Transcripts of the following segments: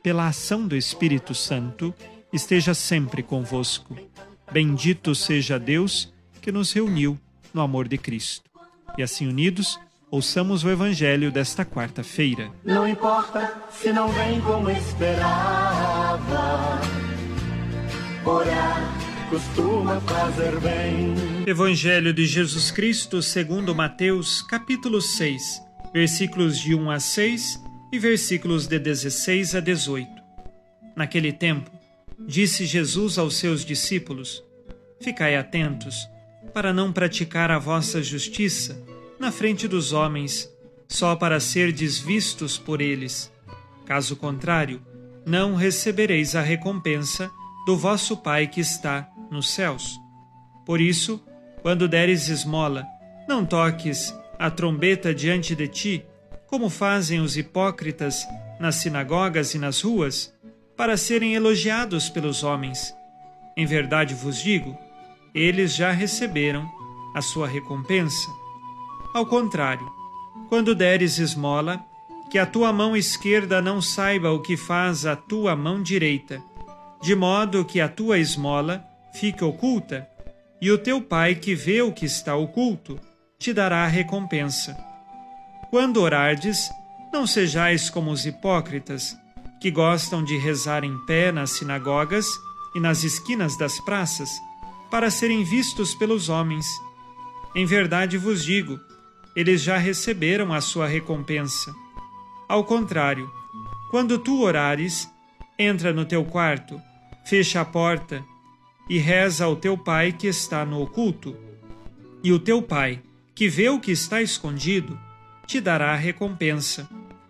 pela ação do Espírito Santo, esteja sempre convosco. Bendito seja Deus que nos reuniu no amor de Cristo. E assim unidos, ouçamos o Evangelho desta quarta-feira. Não importa se não vem como esperava, orar costuma fazer bem. Evangelho de Jesus Cristo segundo Mateus, capítulo 6, versículos de 1 a 6 e versículos de 16 a 18. Naquele tempo, disse Jesus aos seus discípulos: Ficai atentos, para não praticar a vossa justiça na frente dos homens, só para serdes vistos por eles. Caso contrário, não recebereis a recompensa do vosso Pai que está nos céus. Por isso, quando deres esmola, não toques a trombeta diante de ti, como fazem os hipócritas nas sinagogas e nas ruas, para serem elogiados pelos homens. Em verdade vos digo, eles já receberam a sua recompensa. Ao contrário, quando deres esmola, que a tua mão esquerda não saiba o que faz a tua mão direita, de modo que a tua esmola fique oculta, e o teu Pai que vê o que está oculto te dará a recompensa. Quando orardes, não sejais como os hipócritas, que gostam de rezar em pé nas sinagogas e nas esquinas das praças, para serem vistos pelos homens. Em verdade vos digo, eles já receberam a sua recompensa. Ao contrário, quando tu orares, entra no teu quarto, fecha a porta e reza ao teu Pai que está no oculto. E o teu Pai, que vê o que está escondido, te dará a recompensa.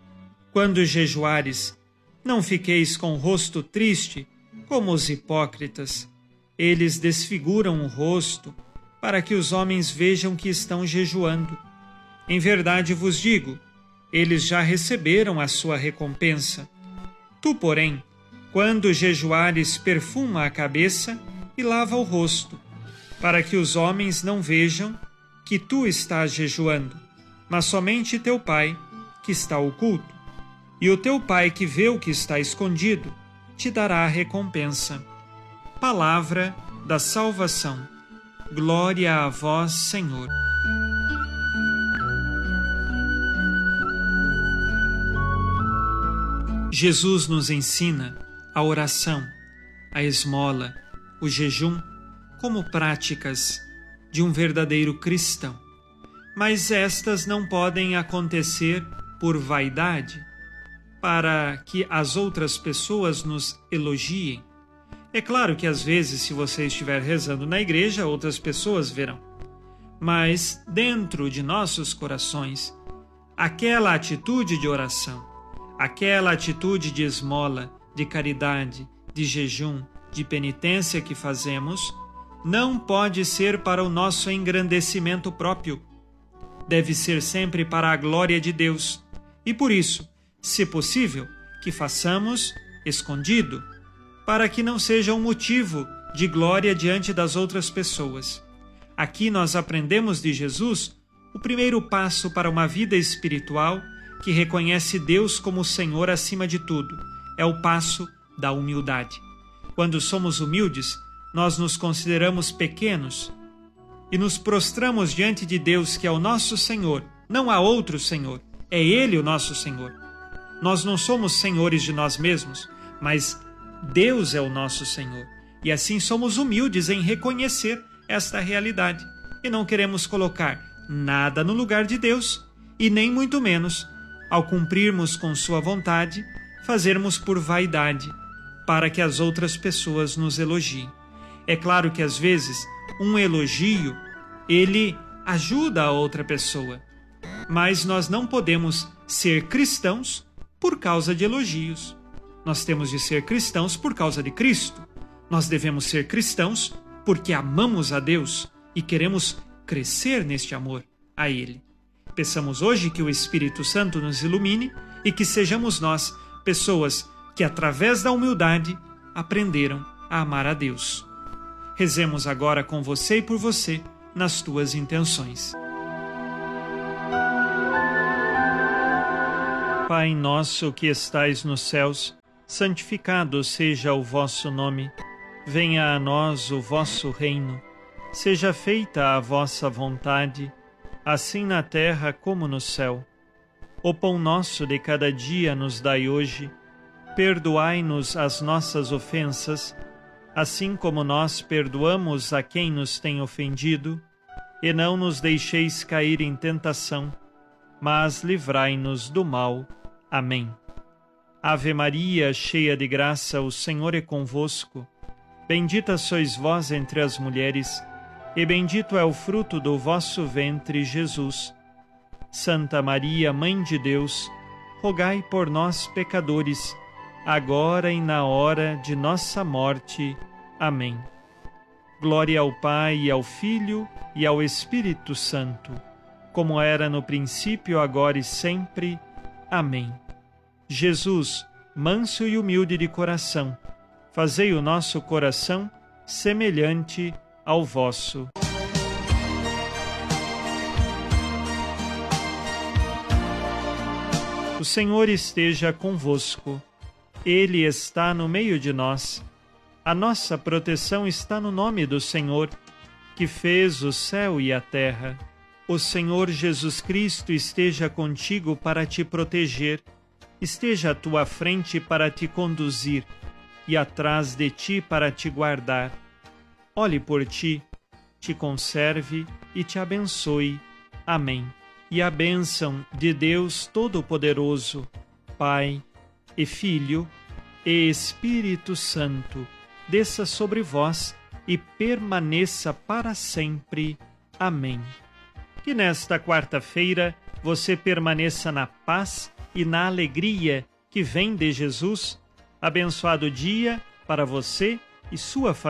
Quando jejuares, não fiqueis com o rosto triste, como os hipócritas. Eles desfiguram o rosto, para que os homens vejam que estão jejuando. Em verdade vos digo, eles já receberam a sua recompensa. Tu, porém, quando jejuares, perfuma a cabeça e lava o rosto, para que os homens não vejam que tu estás jejuando, mas somente teu Pai, que está oculto. E o teu Pai que vê o que está escondido, te dará a recompensa. Palavra da salvação. Glória a vós, Senhor. Jesus nos ensina a oração, a esmola, o jejum como práticas de um verdadeiro cristão. Mas estas não podem acontecer por vaidade, para que as outras pessoas nos elogiem. É claro que às vezes, se você estiver rezando na igreja, outras pessoas verão. Mas dentro de nossos corações, aquela atitude de oração, aquela atitude de esmola, de caridade, de jejum, de penitência que fazemos, não pode ser para o nosso engrandecimento próprio. Deve ser sempre para a glória de Deus. E por isso, se possível, que façamos escondido, para que não seja um motivo de glória diante das outras pessoas. Aqui nós aprendemos de Jesus o primeiro passo para uma vida espiritual que reconhece Deus como Senhor acima de tudo. É o passo da humildade. Quando somos humildes, nós nos consideramos pequenos e nos prostramos diante de Deus, que é o nosso Senhor. Não há outro Senhor, é Ele o nosso Senhor. Nós não somos senhores de nós mesmos, mas Deus é o nosso Senhor. E assim somos humildes em reconhecer esta realidade. E não queremos colocar nada no lugar de Deus, e nem muito menos, ao cumprirmos com sua vontade, fazermos por vaidade, para que as outras pessoas nos elogiem. É claro que às vezes um elogio, ele ajuda a outra pessoa, mas nós não podemos ser cristãos por causa de elogios. Nós temos de ser cristãos por causa de Cristo. Nós devemos ser cristãos porque amamos a Deus e queremos crescer neste amor a Ele. Peçamos hoje que o Espírito Santo nos ilumine e que sejamos nós pessoas que, através da humildade, aprenderam a amar a Deus. Rezemos agora com você e por você nas tuas intenções. Pai nosso que estais nos céus, Santificado seja o vosso nome. Venha a nós o vosso reino. Seja feita a vossa vontade, assim na terra como no céu. O pão nosso de cada dia nos dai hoje. Perdoai-nos as nossas ofensas, assim como nós perdoamos a quem nos tem ofendido. E não nos deixeis cair em tentação, mas livrai-nos do mal. Amém. Ave Maria, cheia de graça, o Senhor é convosco. Bendita sois vós entre as mulheres, e bendito é o fruto do vosso ventre, Jesus. Santa Maria, Mãe de Deus, rogai por nós, pecadores, agora e na hora de nossa morte. Amém. Glória ao Pai, e ao Filho, e ao Espírito Santo, como era no princípio, agora e sempre. Amém. Jesus, manso e humilde de coração, fazei o nosso coração semelhante ao vosso. O Senhor esteja convosco. Ele está no meio de nós. A nossa proteção está no nome do Senhor, que fez o céu e a terra. O Senhor Jesus Cristo esteja contigo para te proteger, esteja à tua frente para te conduzir e atrás de ti para te guardar. Olhe por ti, te conserve e te abençoe. Amém. E a bênção de Deus Todo-Poderoso, Pai e Filho e Espírito Santo, desça sobre vós e permaneça para sempre. Amém. Que nesta quarta-feira você permaneça na paz e na alegria que vem de Jesus. Abençoado dia para você e sua família.